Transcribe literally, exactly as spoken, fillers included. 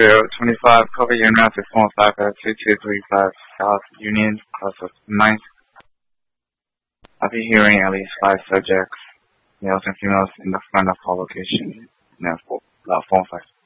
zero two five, cover your now six one five at two two three five South Union, cross of ninth. I'll be hearing at least five subjects, males and females, in the front of all location. Now, four, uh, four and five.